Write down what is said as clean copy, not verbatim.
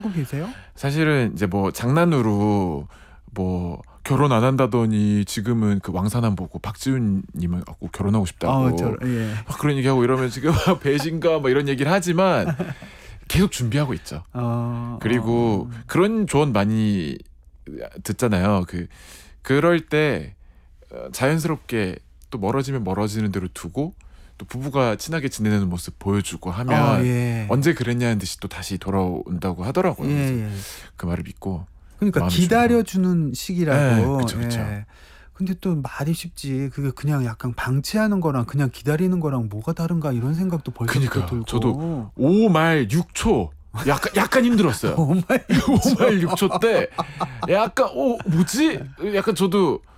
하고 계세요? 사실은 이제 뭐 장난으로 뭐 결혼 안 한다더니 지금은 그 왕산암 보고 박지훈님을 갖고 결혼하고 싶다고 예. 막 그런 얘기하고 이러면 지금 배신가 뭐 이런 얘기를 하지만 계속 준비하고 있죠. 그리고 그런 조언 많이 듣잖아요. 그럴 때 자연스럽게 또 멀어지면 멀어지는 대로 두고 또 부부가 친하게 지내는 모습 보여주고 하면 예. 언제 그랬냐는 듯이 또 다시 돌아온다고 하더라고요. 예. 그 말을 믿고 그러니까 기다려주는 시기라고. 네, 그쵸. 예. 근데 또 말이 쉽지. 그게 그냥 약간 방치하는 거랑 그냥 기다리는 거랑 뭐가 다른가 이런 생각도 벌써부터 들고. 저도 5말 6초 약간 힘들었어요. 5말 5말 6초 때 약간 뭐지? 약간 저도